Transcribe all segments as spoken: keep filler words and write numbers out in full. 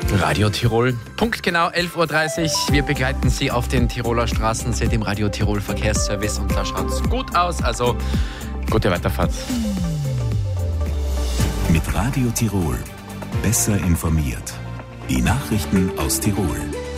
Radio Tirol, punktgenau elf Uhr dreißig. Wir begleiten Sie auf den Tiroler Straßen, seht im Radio Tirol Verkehrsservice und da schaut es gut aus, also gute Weiterfahrt. Mit Radio Tirol, besser informiert. Die Nachrichten aus Tirol.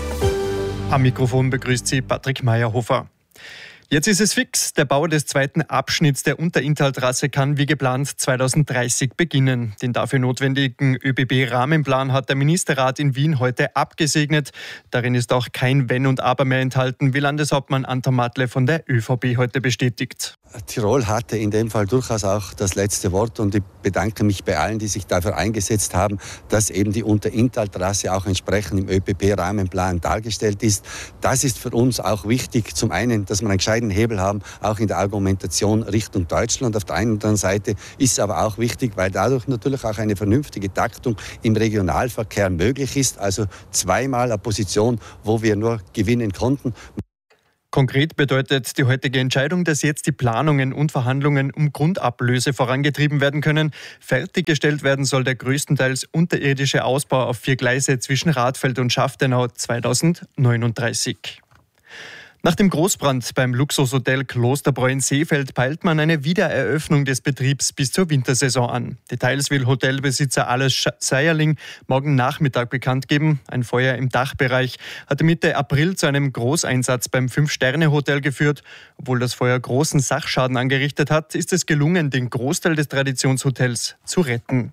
Am Mikrofon begrüßt Sie Patrick Meyerhofer. Jetzt ist es fix. Der Bau des zweiten Abschnitts der Unterinntaltrasse kann wie geplant zweitausenddreißig beginnen. Den dafür notwendigen ÖBB-Rahmenplan hat der Ministerrat in Wien heute abgesegnet. Darin ist auch kein Wenn und Aber mehr enthalten, wie Landeshauptmann Anton Matle von der ÖVP heute bestätigt. Tirol hatte in dem Fall durchaus auch das letzte Wort und ich bedanke mich bei allen, die sich dafür eingesetzt haben, dass eben die Unterinntaltrasse auch entsprechend im ÖBB-Rahmenplan dargestellt ist. Das ist für uns auch wichtig. Zum einen, dass wir einen gescheiten Hebel haben, auch in der Argumentation Richtung Deutschland. Auf der einen oder anderen Seite ist es aber auch wichtig, weil dadurch natürlich auch eine vernünftige Taktung im Regionalverkehr möglich ist. Also zweimal eine Position, wo wir nur gewinnen konnten. Konkret bedeutet die heutige Entscheidung, dass jetzt die Planungen und Verhandlungen um Grundablöse vorangetrieben werden können. Fertiggestellt werden soll der größtenteils unterirdische Ausbau auf vier Gleise zwischen Radfeld und Schaftenau zweitausendneununddreißig. Nach dem Großbrand beim Luxushotel Klosterbräu in Seefeld peilt man eine Wiedereröffnung des Betriebs bis zur Wintersaison an. Details will Hotelbesitzer Alois Seierling morgen Nachmittag bekannt geben. Ein Feuer im Dachbereich hatte Mitte April zu einem Großeinsatz beim Fünf-Sterne-Hotel geführt. Obwohl das Feuer großen Sachschaden angerichtet hat, ist es gelungen, den Großteil des Traditionshotels zu retten.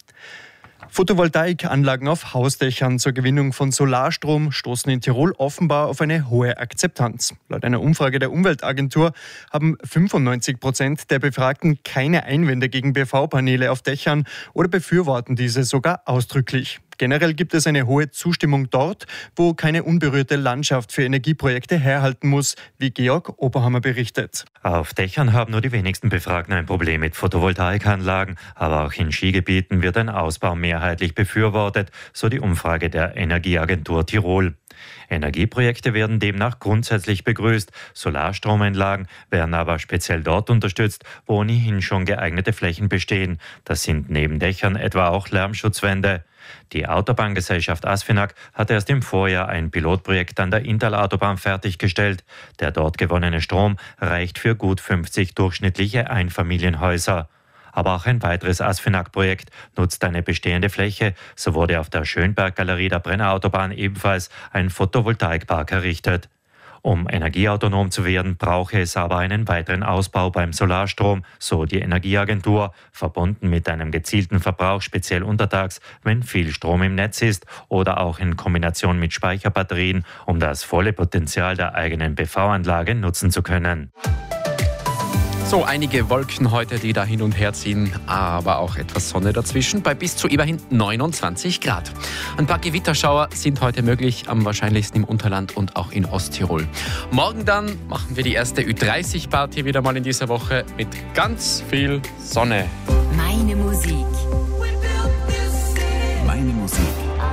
Photovoltaikanlagen auf Hausdächern zur Gewinnung von Solarstrom stoßen in Tirol offenbar auf eine hohe Akzeptanz. Laut einer Umfrage der Umweltagentur haben fünfundneunzig Prozent der Befragten keine Einwände gegen P V-Paneele auf Dächern oder befürworten diese sogar ausdrücklich. Generell gibt es eine hohe Zustimmung dort, wo keine unberührte Landschaft für Energieprojekte herhalten muss, wie Georg Oberhammer berichtet. Auf Dächern haben nur die wenigsten Befragten ein Problem mit Photovoltaikanlagen, aber auch in Skigebieten wird ein Ausbau mehrheitlich befürwortet, so die Umfrage der Energieagentur Tirol. Energieprojekte werden demnach grundsätzlich begrüßt, Solarstromanlagen werden aber speziell dort unterstützt, wo ohnehin schon geeignete Flächen bestehen. Das sind neben Dächern etwa auch Lärmschutzwände. Die Autobahngesellschaft Asfinag hat erst im Vorjahr ein Pilotprojekt an der Inntal-Autobahn fertiggestellt. Der dort gewonnene Strom reicht für gut fünfzig durchschnittliche Einfamilienhäuser. Aber auch ein weiteres Asfinag-Projekt nutzt eine bestehende Fläche. So wurde auf der Schönberg-Galerie der Brennerautobahn ebenfalls ein Photovoltaikpark errichtet. Um energieautonom zu werden, brauche es aber einen weiteren Ausbau beim Solarstrom, so die Energieagentur, verbunden mit einem gezielten Verbrauch, speziell untertags, wenn viel Strom im Netz ist oder auch in Kombination mit Speicherbatterien, um das volle Potenzial der eigenen P V-Anlage nutzen zu können. So, einige Wolken heute, die da hin und her ziehen, aber auch etwas Sonne dazwischen bei bis zu immerhin neunundzwanzig Grad. Ein paar Gewitterschauer sind heute möglich, am wahrscheinlichsten im Unterland und auch in Osttirol. Morgen dann machen wir die erste Ü dreißig Party wieder mal in dieser Woche mit ganz viel Sonne.